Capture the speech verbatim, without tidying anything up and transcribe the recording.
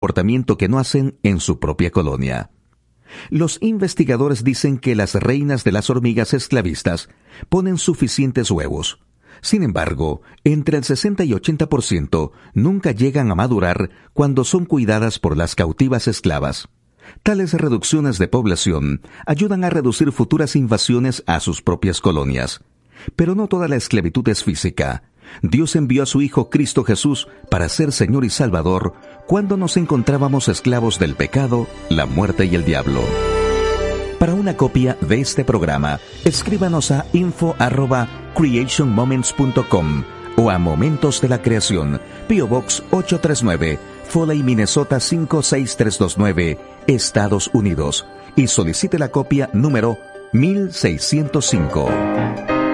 comportamiento que no hacen en su propia colonia. Los investigadores dicen que las reinas de las hormigas esclavistas ponen suficientes huevos. Sin embargo, entre el sesenta y ochenta por ciento nunca llegan a madurar cuando son cuidadas por las cautivas esclavas. Tales reducciones de población ayudan a reducir futuras invasiones a sus propias colonias. Pero no toda la esclavitud es física. Dios envió a su Hijo Cristo Jesús para ser Señor y Salvador cuando nos encontrábamos esclavos del pecado, la muerte y el diablo. Para una copia de este programa, escríbanos a info arroba creation moments punto com o a Momentos de la Creación, P O Box ocho tres nueve, Foley, Minnesota cinco seis tres dos nueve, Estados Unidos, y solicite la copia número mil seiscientos cinco.